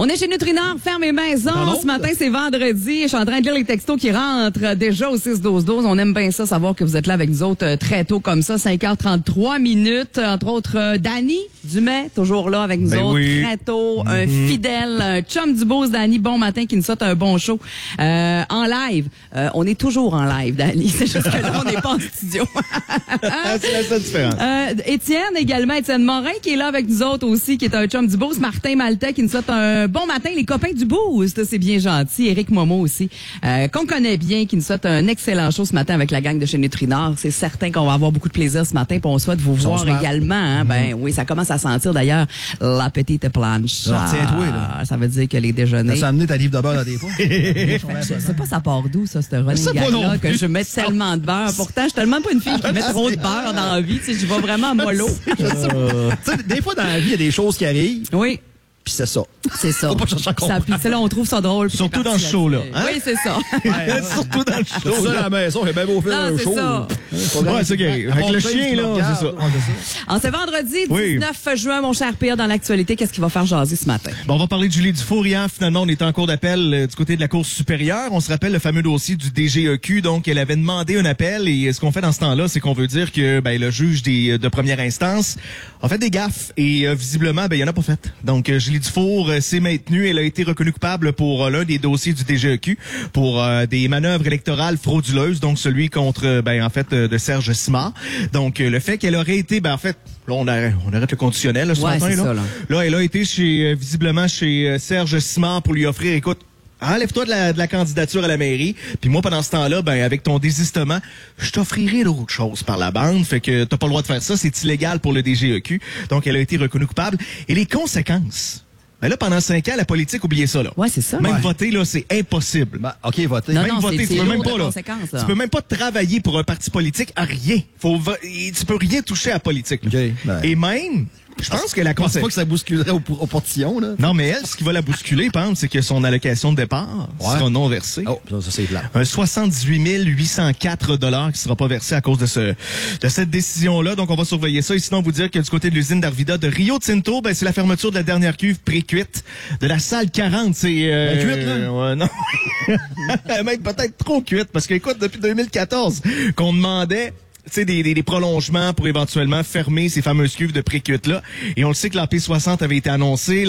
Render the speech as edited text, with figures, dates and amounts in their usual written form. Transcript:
On est chez Nutrinor, ferme et maison. Ce matin, c'est vendredi. Je suis en train de lire les textos qui rentrent déjà au 6-12-12. On aime bien ça, savoir que vous êtes là avec nous autres très tôt comme ça, 5h33 minutes. Entre autres, Danny Dumais, toujours là avec nous autres très tôt. Un fidèle, un chum du beau, Danny. Bon matin, qui nous souhaite un bon show. En live. On est toujours en live, Danny. C'est juste que là, on n'est pas en studio. C'est la seule différence. Étienne également, Étienne Morin qui est là avec nous autres aussi, qui est un chum du Boost. Martin Maltais qui nous souhaite un bon matin, les copains du Boost, c'est bien gentil. Éric Momo aussi, qu'on connaît bien, qui nous souhaite un excellent show ce matin avec la gang de chez Nutrinor. C'est certain qu'on va avoir beaucoup de plaisir ce matin, puis on souhaite vous voir également. Hein? Ben oui, ça commence à sentir d'ailleurs la petite planche. Tiens-toi, là. Ça veut dire que les déjeuners... Ça a amené ta livre de beurre dans des fois. Je sais pas ça part d'où, ça, ce running gag-là, que je mets tellement de beurre. Pourtant, je suis tellement pas une fille qui met trop de beurre dans la vie. Tu sais, je vais vraiment mollo. Des fois, dans la vie, il y a des choses qui arrivent. Oui. Puis c'est ça. C'est ça. Faut pas chercher à comprendre. Puis là, on trouve ça drôle. Surtout dans le show, là. Hein? Oui, c'est ça. Surtout dans le show. Ça, à la maison, j'ai bien beau faire un show. Ouais, c'est gay. Avec le chien, là, c'est ça. En ce vendredi 19 juin, mon cher Pierre, dans l'actualité, qu'est-ce qu'il va faire jaser ce matin? Bon, on va parler de Julie Dufour. Hier, finalement, on est en cours d'appel du côté de la Cour supérieure. On se rappelle le fameux dossier du DGEQ. Donc, elle avait demandé un appel. Et ce qu'on fait dans ce temps-là, c'est qu'on veut dire que le juge de première instance a fait des gaffes. Et visiblement, il y en a pas fait. Donc, Julie Dufour s'est maintenue. Elle a été reconnue coupable pour l'un des dossiers du DGEQ pour des manœuvres électorales frauduleuses. Donc, celui contre, de Serge Simard. Donc, le fait qu'elle aurait été, là, on arrête le conditionnel, là, ce matin, là. Ça, là, elle a été visiblement chez Serge Simard pour lui offrir, écoute, enlève-toi de la candidature à la mairie. Puis moi, pendant ce temps-là, avec ton désistement, je t'offrirai d'autres choses par la bande. Fait que t'as pas le droit de faire ça. C'est illégal pour le DGEQ. Donc, elle a été reconnue coupable. Et les conséquences... là, pendant 5 ans, la politique, oubliez ça, là. Ouais, c'est ça. Même voter, là, c'est impossible. OK, voter. Non, même voter, tu peux même pas, là. Tu peux même pas travailler pour un parti politique à rien. Tu peux rien toucher à la politique. Okay, et même, je pense que la conséquence... pas que ça bousculerait au portillon, là. Non, mais elle, ce qui va la bousculer, pense, c'est que son allocation de départ sera non versée. Oh, ça c'est plat. Un 78 804 $ qui sera pas versé à cause de cette décision-là. Donc, on va surveiller ça. Et sinon, vous dire que du côté de l'usine d'Arvida de Rio Tinto, c'est la fermeture de la dernière cuve pré-cuite de la salle 40. C'est, cuite, là? Ouais, non. Même peut-être trop cuite, parce que, écoute, depuis 2014, qu'on demandait des prolongements pour éventuellement fermer ces fameuses cuves de pré-cuite-là. Et on le sait que la P60 avait été annoncée.